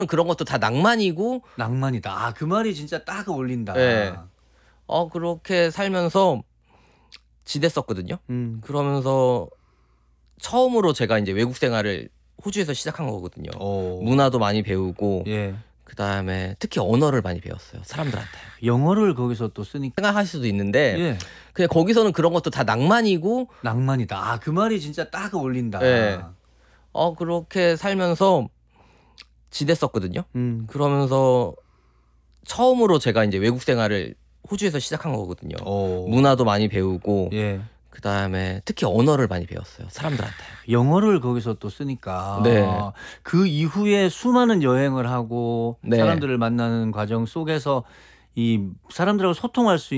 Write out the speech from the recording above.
그런 것도 다 낭만이고 낭만이다. 아 그 말이 진짜 딱 어울린다. 예. 그렇게 살면서 지냈었거든요. 그러면서 처음으로 제가 인제 외국 생활을 호주에서 시작한 거거든요. 문화도 많이 배우고 예. 그다음에 특히 언어를 많이 배웠어요, 사람들한테. 영어를 거기서 또 쓰니까 생각하실 수도 있는데 예. 그냥 거기서는 그런 것도 다 낭만이고 낭만이다. 아 그 말이 진짜 딱 어울린다. 예. 그렇게 살면서 지냈었거든요. 그러면서 처음으로 제가 인제 외국 생활을 호주에서 시작한 거거든요. 문화도 많이 배우고 예. 그다음에 특히 언어를 많이 배웠어요, 사람들한테. 영어를 거기서 또 쓰니까 네. 그 이후에 수많은 여행을 하고 네. 사람들을 만나는 과정 속에서 이 사람들하고 소통할 수